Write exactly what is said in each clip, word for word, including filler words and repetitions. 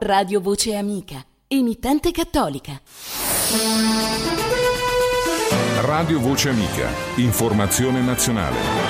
Radio Voce Amica, emittente cattolica. Radio Voce Amica, informazione nazionale.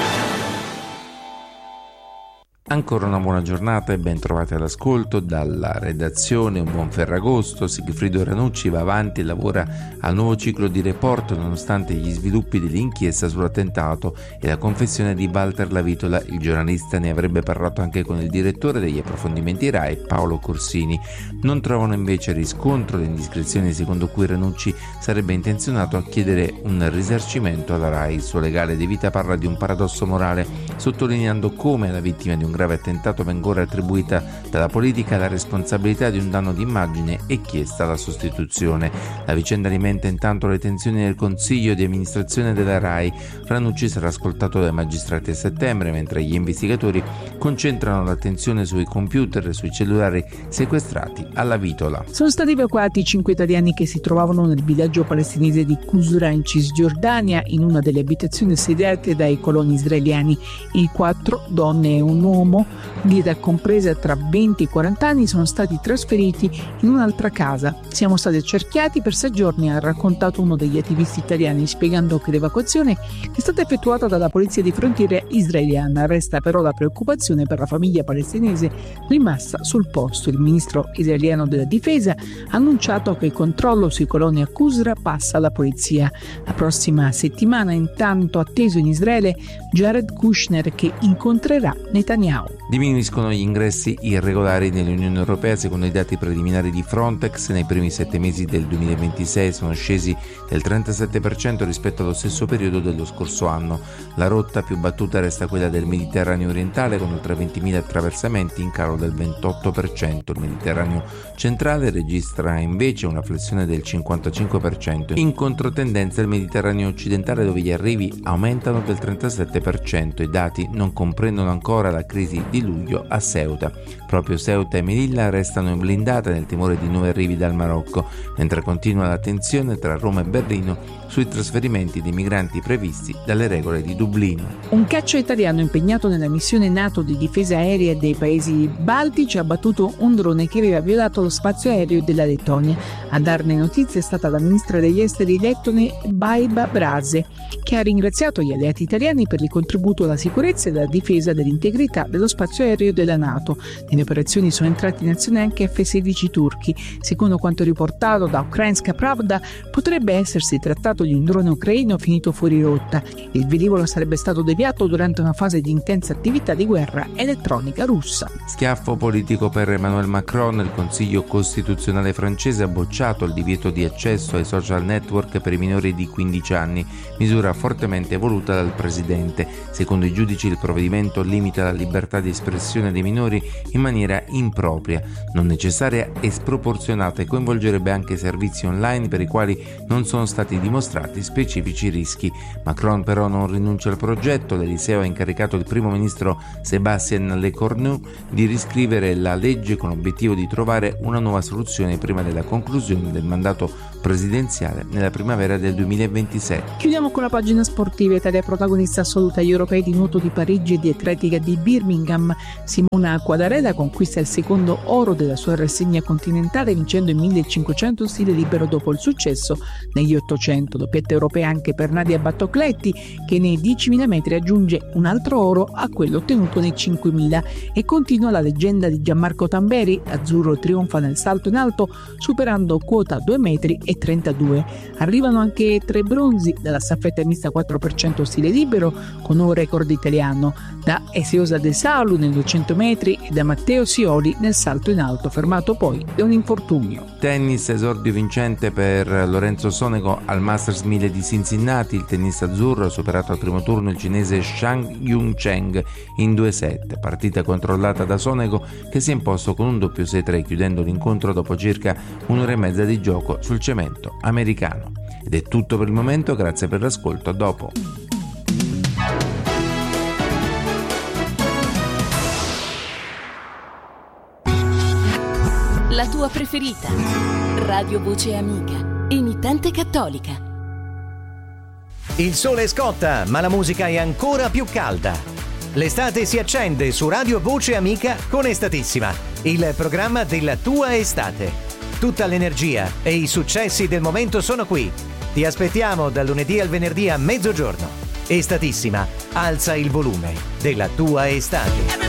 Ancora una buona giornata e ben trovati all'ascolto. Dalla redazione un buon Ferragosto. Sigfrido Ranucci va avanti e lavora al nuovo ciclo di report nonostante gli sviluppi dell'inchiesta sull'attentato e la confessione di Walter Lavitola. Il giornalista ne avrebbe parlato anche con il direttore degli approfondimenti RAI, Paolo Corsini. Non trovano invece riscontro le indiscrezioni secondo cui Ranucci sarebbe intenzionato a chiedere un risarcimento alla RAI. Il suo legale De Vita parla di un paradosso morale, sottolineando come alla vittima di un grave attentato venga ora attribuita dalla politica la responsabilità di un danno d'immagine e chiesta la sostituzione. La vicenda alimenta intanto le tensioni del consiglio di amministrazione della RAI. Ranucci sarà ascoltato dai magistrati a settembre, mentre gli investigatori concentrano l'attenzione sui computer e sui cellulari sequestrati alla Vitola. Sono stati evacuati cinque italiani che si trovavano nel villaggio palestinese di Qusra in Cisgiordania, in una delle abitazioni assediate dai coloni israeliani. I quattro, donne e un uomo di età compresa tra venti e quaranta anni, sono stati trasferiti in un'altra casa. Siamo stati accerchiati per sei giorni, ha raccontato uno degli attivisti italiani, spiegando che l'evacuazione è stata effettuata dalla polizia di frontiera israeliana. Resta però la preoccupazione per la famiglia palestinese rimasta sul posto. Il ministro israeliano della difesa ha annunciato che il controllo sui coloni a Qusra passa alla polizia. La prossima settimana, intanto, atteso in Israele Jared Kushner, che incontrerà Netanyahu. Diminuiscono gli ingressi irregolari nell'Unione Europea. Secondo i dati preliminari di Frontex, nei primi sette mesi del duemilaventisei sono scesi del trentasette per cento rispetto allo stesso periodo dello scorso anno. La rotta più battuta resta quella del Mediterraneo orientale, con oltre ventimila attraversamenti, in calo del ventotto per cento. Il Mediterraneo centrale registra invece una flessione del cinquantacinque per cento. In controtendenza il Mediterraneo occidentale, dove gli arrivi aumentano del trentasette per cento. I dati non comprendono ancora la crisi di luglio a Ceuta. Proprio Ceuta e Melilla restano blindate nel timore di nuovi arrivi dal Marocco, mentre continua la tensione tra Roma e Berlino sui trasferimenti di migranti previsti dalle regole di Dublino. Un caccia italiano impegnato nella missione NATO di difesa aerea dei paesi baltici ha abbattuto un drone che aveva violato lo spazio aereo della Lettonia. A darne notizie è stata la ministra degli esteri lettone Baiba Brase, che ha ringraziato gli alleati italiani per il contributo alla sicurezza e alla difesa dell'integrità dello spazio aereo della NATO. Nelle operazioni sono entrati in azione anche F sedici turchi. Secondo quanto riportato da Ukrainska Pravda, potrebbe essersi trattato di un drone ucraino finito fuori rotta. Il velivolo sarebbe stato deviato durante una fase di intensa attività di guerra elettronica russa. Schiaffo politico per Emmanuel Macron. Il Consiglio Costituzionale francese ha bocciato il divieto di accesso ai social network per i minori di quindici anni, misura fortemente voluta dal presidente. Secondo i giudici il provvedimento limita la libertà di espressione dei minori in maniera impropria, non necessaria e sproporzionata, e coinvolgerebbe anche servizi online per i quali non sono stati dimostrati specifici rischi. Macron però non rinuncia al progetto. L'Eliseo ha incaricato il primo ministro Sébastien Lecornu di riscrivere la legge con l'obiettivo di trovare una nuova soluzione prima della conclusione del mandato presidenziale nella primavera del duemilaventisei. Chiudiamo con la pagina sportiva. Italia protagonista assoluta agli europei di nuoto di Parigi e di atletica di Birmingham. Simona Quadarella conquista il secondo oro della sua rassegna continentale, vincendo il millecinquecento stile libero dopo il successo negli ottocento. Doppietta europea anche per Nadia Battocletti, che nei diecimila metri aggiunge un altro oro a quello ottenuto nei cinquemila, e continua la leggenda di Gianmarco Tamberi. Azzurro trionfa nel salto in alto superando quota due metri e trentadue. Arrivano anche tre bronzi dalla staffetta mista quattro per cento stile libero con un record italiano, da Esiosa De Salu nel duecento metri e da Matteo Sioli nel salto in alto, fermato poi da un infortunio. Tennis, esordio vincente per Lorenzo Sonego al Masters mille di Cincinnati. Il tennista azzurro ha superato al primo turno il cinese Shang Yung-Cheng in due set, partita controllata da Sonego, che si è imposto con un doppio sei tre, chiudendo l'incontro dopo circa un'ora e mezza di gioco sul cemento americano. Ed è tutto per il momento, grazie per l'ascolto, a dopo. La tua preferita, Radio Voce Amica, emittente cattolica. Il sole scotta, ma la musica è ancora più calda. L'estate si accende su Radio Voce Amica con Estatissima. il programma della tua estate. Tutta l'energia e i successi del momento sono qui. Ti aspettiamo dal lunedì al venerdì a mezzogiorno. Estatissima, alza il volume della tua estate.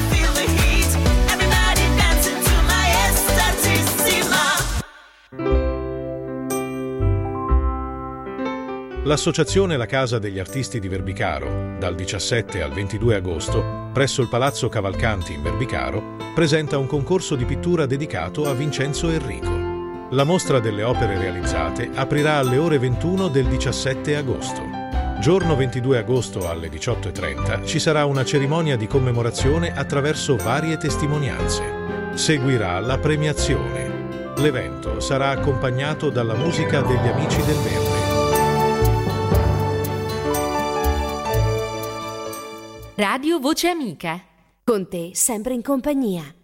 L'Associazione La Casa degli Artisti di Verbicaro, dal diciassette al ventidue agosto, presso il Palazzo Cavalcanti in Verbicaro, presenta un concorso di pittura dedicato a Vincenzo Enrico. La mostra delle opere realizzate aprirà alle ore ventuno del diciassette agosto. Giorno ventidue agosto alle diciotto e trenta ci sarà una cerimonia di commemorazione attraverso varie testimonianze. Seguirà la premiazione. L'evento sarà accompagnato dalla musica degli Amici del Verde. Radio Voce Amica. Con te sempre in compagnia.